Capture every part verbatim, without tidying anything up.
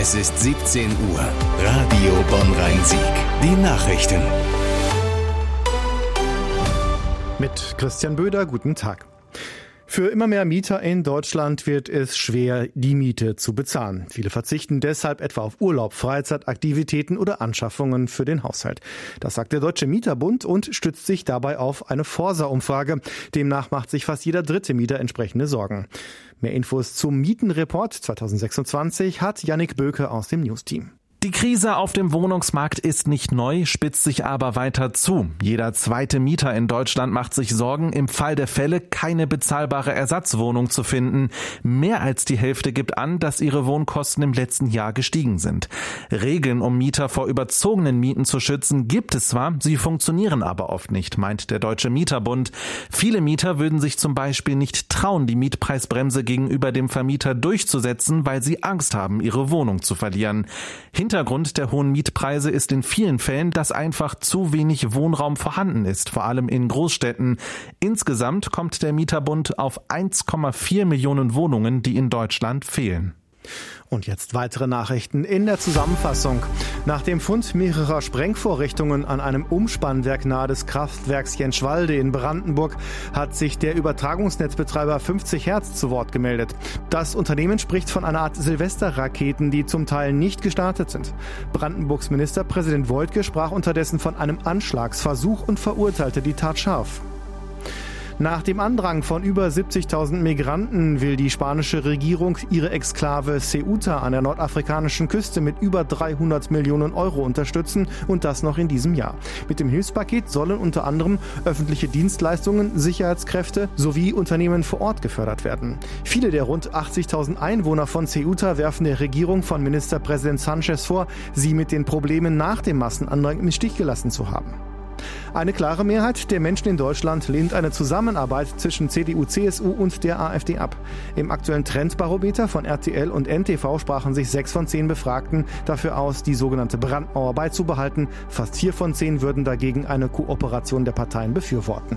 Es ist siebzehn Uhr. Radio Bonn-Rhein-Sieg. Die Nachrichten. Mit Christian Böder, guten Tag. Für immer mehr Mieter in Deutschland wird es schwer, die Miete zu bezahlen. Viele verzichten deshalb etwa auf Urlaub, Freizeitaktivitäten oder Anschaffungen für den Haushalt. Das sagt der Deutsche Mieterbund und stützt sich dabei auf eine Forsa-Umfrage. Demnach macht sich fast jeder dritte Mieter entsprechende Sorgen. Mehr Infos zum Mietenreport zwanzig sechsundzwanzig hat Yannick Böke aus dem News-Team. Die Krise auf dem Wohnungsmarkt ist nicht neu, spitzt sich aber weiter zu. Jeder zweite Mieter in Deutschland macht sich Sorgen, im Fall der Fälle keine bezahlbare Ersatzwohnung zu finden. Mehr als die Hälfte gibt an, dass ihre Wohnkosten im letzten Jahr gestiegen sind. Regeln, um Mieter vor überzogenen Mieten zu schützen, gibt es zwar, sie funktionieren aber oft nicht, meint der Deutsche Mieterbund. Viele Mieter würden sich zum Beispiel nicht trauen, die Mietpreisbremse gegenüber dem Vermieter durchzusetzen, weil sie Angst haben, ihre Wohnung zu verlieren. Hintergrund der hohen Mietpreise ist in vielen Fällen, dass einfach zu wenig Wohnraum vorhanden ist, vor allem in Großstädten. Insgesamt kommt der Mieterbund auf eins Komma vier Millionen Wohnungen, die in Deutschland fehlen. Und jetzt weitere Nachrichten in der Zusammenfassung. Nach dem Fund mehrerer Sprengvorrichtungen an einem Umspannwerk nahe des Kraftwerks Jenschwalde in Brandenburg hat sich der Übertragungsnetzbetreiber fünfzig Hertz zu Wort gemeldet. Das Unternehmen spricht von einer Art Silvesterraketen, die zum Teil nicht gestartet sind. Brandenburgs Ministerpräsident Woidke sprach unterdessen von einem Anschlagsversuch und verurteilte die Tat scharf. Nach dem Andrang von über siebzigtausend Migranten will die spanische Regierung ihre Exklave Ceuta an der nordafrikanischen Küste mit über dreihundert Millionen Euro unterstützen und das noch in diesem Jahr. Mit dem Hilfspaket sollen unter anderem öffentliche Dienstleistungen, Sicherheitskräfte sowie Unternehmen vor Ort gefördert werden. Viele der rund achtzigtausend Einwohner von Ceuta werfen der Regierung von Ministerpräsident Sanchez vor, sie mit den Problemen nach dem Massenandrang im Stich gelassen zu haben. Eine klare Mehrheit der Menschen in Deutschland lehnt eine Zusammenarbeit zwischen C D U, C S U und der AfD ab. Im aktuellen Trendbarometer von R T L und N T V sprachen sich sechs von zehn Befragten dafür aus, die sogenannte Brandmauer beizubehalten. Fast vier von zehn würden dagegen eine Kooperation der Parteien befürworten.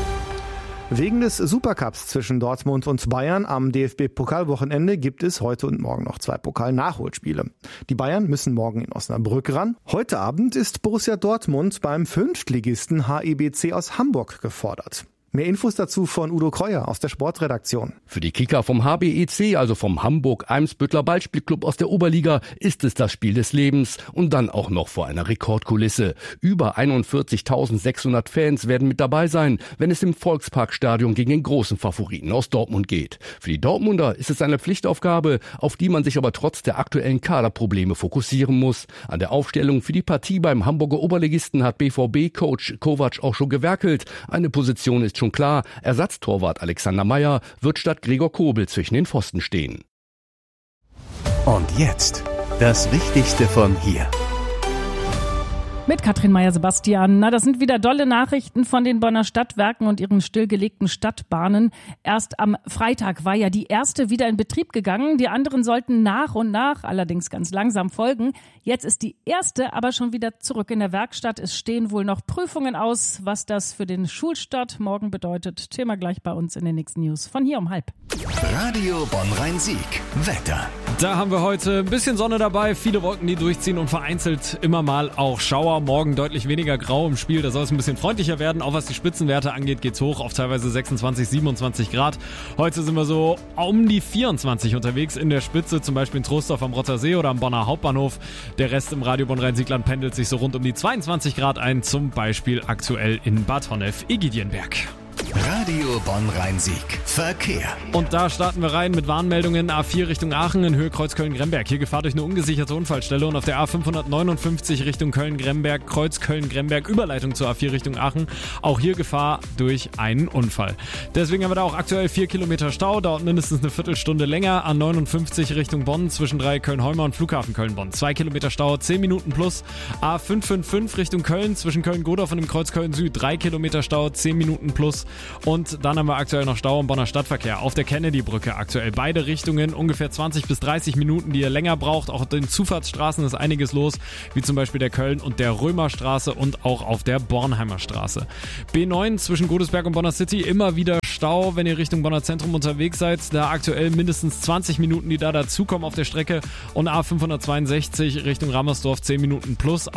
Wegen des Supercups zwischen Dortmund und Bayern am D F B-Pokalwochenende gibt es heute und morgen noch zwei Pokal-Nachholspiele. Die Bayern müssen morgen in Osnabrück ran. Heute Abend ist Borussia Dortmund beim Fünftligisten H I B C aus Hamburg gefordert. Mehr Infos dazu von Udo Kreuer aus der Sportredaktion. Für die Kicker vom H B E C, also vom Hamburg-Eimsbüttler Ballspielclub aus der Oberliga, ist es das Spiel des Lebens und dann auch noch vor einer Rekordkulisse. Über einundvierzigtausendsechshundert Fans werden mit dabei sein, wenn es im Volksparkstadion gegen den großen Favoriten aus Dortmund geht. Für die Dortmunder ist es eine Pflichtaufgabe, auf die man sich aber trotz der aktuellen Kaderprobleme fokussieren muss. An der Aufstellung für die Partie beim Hamburger Oberligisten hat B V B-Coach Kovac auch schon gewerkelt. Eine Position ist schon klar, Ersatztorwart Alexander Meyer wird statt Gregor Kobel zwischen den Pfosten stehen. Und jetzt das Wichtigste von hier. Mit Katrin Meyer-Sebastian. Na, das sind wieder dolle Nachrichten von den Bonner Stadtwerken und ihren stillgelegten Stadtbahnen. Erst am Freitag war ja die erste wieder in Betrieb gegangen. Die anderen sollten nach und nach, allerdings ganz langsam, folgen. Jetzt ist die erste aber schon wieder zurück in der Werkstatt. Es stehen wohl noch Prüfungen aus. Was das für den Schulstart morgen bedeutet, Thema gleich bei uns in den nächsten News. Von hier um halb. Radio Bonn-Rhein-Sieg. Wetter. Da haben wir heute ein bisschen Sonne dabei, viele Wolken, die durchziehen und vereinzelt immer mal auch Schauer. Morgen deutlich weniger grau im Spiel, da soll es ein bisschen freundlicher werden. Auch was die Spitzenwerte angeht, geht's hoch auf teilweise sechsundzwanzig, siebenundzwanzig Grad. Heute sind wir so um die vierundzwanzig unterwegs in der Spitze, zum Beispiel in Troisdorf am Rottersee oder am Bonner Hauptbahnhof. Der Rest im Radio Bonn-Rhein-Siegland pendelt sich so rund um die zweiundzwanzig Grad ein, zum Beispiel aktuell in Bad Honnef-Egidienberg. Radio Bonn-Rhein-Sieg. Verkehr. Und da starten wir rein mit Warnmeldungen. A vier Richtung Aachen in Höhe Kreuz Köln-Gremberg. Hier Gefahr durch eine ungesicherte Unfallstelle. Und auf der A fünfhundertneunundfünfzig Richtung Köln-Gremberg, Kreuz Köln-Gremberg, Überleitung zur A vier Richtung Aachen. Auch hier Gefahr durch einen Unfall. Deswegen haben wir da auch aktuell vier Kilometer Stau. Dauert mindestens eine Viertelstunde länger. A neunundfünfzig Richtung Bonn zwischen drei Köln-Heumer und Flughafen Köln-Bonn. Zwei Kilometer Stau, zehn Minuten plus. A fünfhundertfünfundfünfzig Richtung Köln zwischen Köln-Godorf und dem Kreuz Köln-Süd. Drei Kilometer Stau, zehn Minuten plus. Und dann haben wir aktuell noch Stau im Bonner Stadtverkehr auf der Kennedy-Brücke aktuell. Beide Richtungen ungefähr zwanzig bis dreißig Minuten, die ihr länger braucht. Auch auf den Zufahrtsstraßen ist einiges los, wie zum Beispiel der Köln- und der Römerstraße und auch auf der Bornheimer Straße. B neun zwischen Godesberg und Bonner City immer wieder Stau, wenn ihr Richtung Bonner Zentrum unterwegs seid. Da aktuell mindestens zwanzig Minuten, die da dazukommen auf der Strecke. Und A fünfhundertzweiundsechzig Richtung Rammersdorf zehn Minuten plus.